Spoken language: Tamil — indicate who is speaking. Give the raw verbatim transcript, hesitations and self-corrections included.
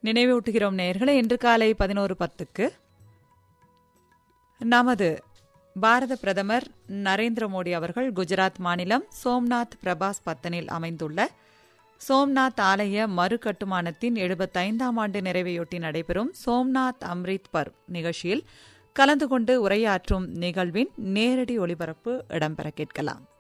Speaker 1: நினைவூட்டுகிறோம் நேயர்களே, இன்று காலை பதினோரு பத்துக்கு நமது பாரத பிரதமர் நரேந்திர மோடி அவர்கள் குஜராத் மாநிலம் சோம்நாத் பிரபாஸ் பத்தனில் அமைந்துள்ள சோம்நாத் ஆலய மறுகட்டுமானத்தின் எழுபத்தைந்தாம் ஆண்டு நிறைவையொட்டி நடைபெறும் சோம்நாத் அம்ரித் பர்வ் நிகழ்ச்சியில் கலந்து கொண்டு உரையாற்றும் நிகழ்வின் நேரடி ஒளிபரப்பு இடம்பெற கேட்கலாம்.